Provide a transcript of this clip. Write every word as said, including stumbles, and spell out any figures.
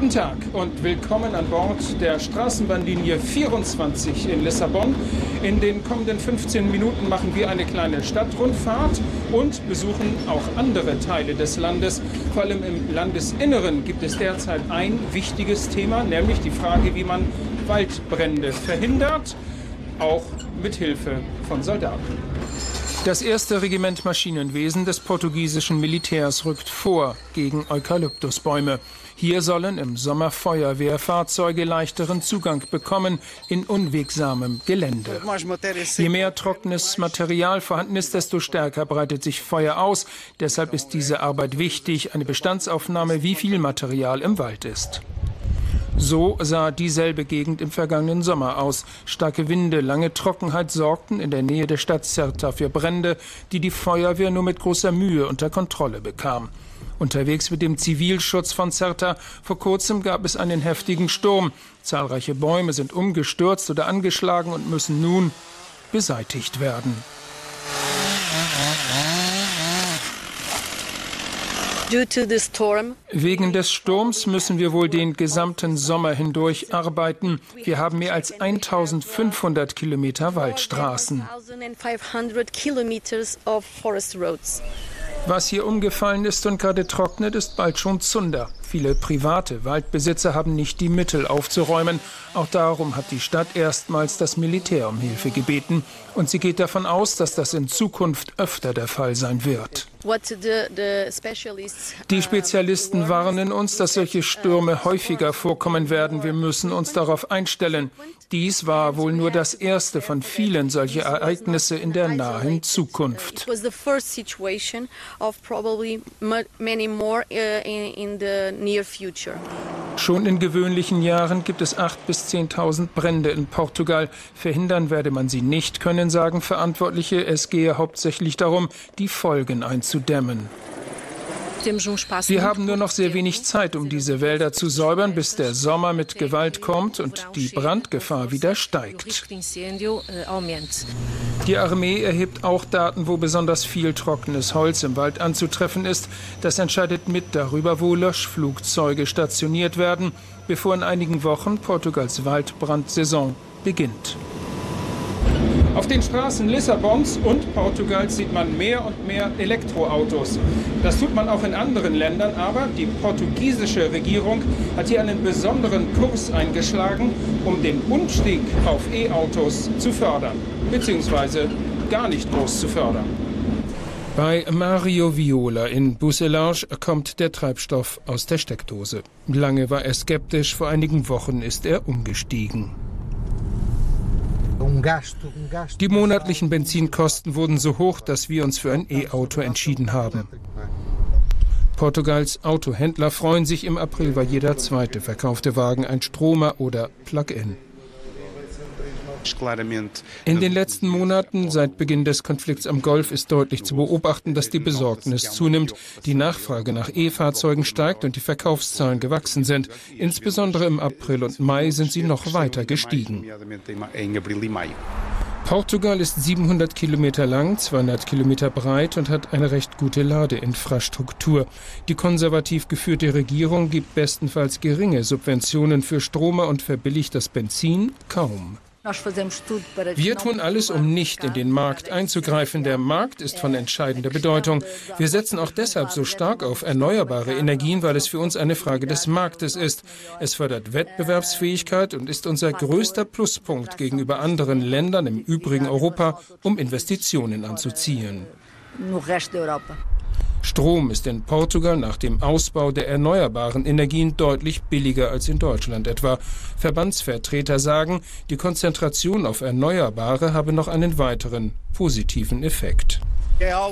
Guten Tag und willkommen an Bord der Straßenbahnlinie vierundzwanzig in Lissabon. In den kommenden fünfzehn Minuten machen wir eine kleine Stadtrundfahrt und besuchen auch andere Teile des Landes. Vor allem im Landesinneren gibt es derzeit ein wichtiges Thema, nämlich die Frage, wie man Waldbrände verhindert, auch mit Hilfe von Soldaten. Das erste Regiment Maschinenwesen des portugiesischen Militärs rückt vor gegen Eukalyptusbäume. Hier sollen im Sommer Feuerwehrfahrzeuge leichteren Zugang bekommen in unwegsamem Gelände. Je mehr trockenes Material vorhanden ist, desto stärker breitet sich Feuer aus. Deshalb ist diese Arbeit wichtig, eine Bestandsaufnahme, wie viel Material im Wald ist. So sah dieselbe Gegend im vergangenen Sommer aus. Starke Winde, lange Trockenheit sorgten in der Nähe der Stadt Serta für Brände, die die Feuerwehr nur mit großer Mühe unter Kontrolle bekam. Unterwegs mit dem Zivilschutz von Serta, vor kurzem gab es einen heftigen Sturm. Zahlreiche Bäume sind umgestürzt oder angeschlagen und müssen nun beseitigt werden. Wegen des Sturms müssen wir wohl den gesamten Sommer hindurch arbeiten. Wir haben mehr als eintausendfünfhundert Kilometer Waldstraßen. Was hier umgefallen ist und gerade trocknet, ist bald schon Zunder. Viele private Waldbesitzer haben nicht die Mittel aufzuräumen. Auch darum hat die Stadt erstmals das Militär um Hilfe gebeten. Und sie geht davon aus, dass das in Zukunft öfter der Fall sein wird. Die Spezialisten warnen uns, dass solche Stürme häufiger vorkommen werden. Wir müssen uns darauf einstellen. Dies war wohl nur das erste von vielen solcher Ereignisse in der nahen Zukunft. Schon in gewöhnlichen Jahren gibt es achttausend bis zehntausend Brände in Portugal. Verhindern werde man sie nicht können, sagen Verantwortliche. Es gehe hauptsächlich darum, die Folgen einzudämmen. Wir haben nur noch sehr wenig Zeit, um diese Wälder zu säubern, bis der Sommer mit Gewalt kommt und die Brandgefahr wieder steigt. Die Armee erhebt auch Daten, wo besonders viel trockenes Holz im Wald anzutreffen ist. Das entscheidet mit darüber, wo Löschflugzeuge stationiert werden, bevor in einigen Wochen Portugals Waldbrandsaison beginnt. Auf den Straßen Lissabons und Portugals sieht man mehr und mehr Elektroautos. Das tut man auch in anderen Ländern, aber die portugiesische Regierung hat hier einen besonderen Kurs eingeschlagen, um den Umstieg auf E-Autos zu fördern, beziehungsweise gar nicht groß zu fördern. Bei Mario Viola in Bucelange kommt der Treibstoff aus der Steckdose. Lange war er skeptisch, vor einigen Wochen ist er umgestiegen. Die monatlichen Benzinkosten wurden so hoch, dass wir uns für ein E-Auto entschieden haben. Portugals Autohändler freuen sich, im April war jeder zweite verkaufte Wagen ein Stromer oder Plug-in. In den letzten Monaten, seit Beginn des Konflikts am Golf, ist deutlich zu beobachten, dass die Besorgnis zunimmt, die Nachfrage nach E-Fahrzeugen steigt und die Verkaufszahlen gewachsen sind. Insbesondere im April und Mai sind sie noch weiter gestiegen. Portugal ist siebenhundert Kilometer lang, zweihundert Kilometer breit und hat eine recht gute Ladeinfrastruktur. Die konservativ geführte Regierung gibt bestenfalls geringe Subventionen für Stromer und verbilligt das Benzin kaum. Wir tun alles, um nicht in den Markt einzugreifen. Der Markt ist von entscheidender Bedeutung. Wir setzen auch deshalb so stark auf erneuerbare Energien, weil es für uns eine Frage des Marktes ist. Es fördert Wettbewerbsfähigkeit und ist unser größter Pluspunkt gegenüber anderen Ländern im übrigen Europa, um Investitionen anzuziehen. Strom ist in Portugal nach dem Ausbau der erneuerbaren Energien deutlich billiger als in Deutschland etwa. Verbandsvertreter sagen, die Konzentration auf Erneuerbare habe noch einen weiteren positiven Effekt.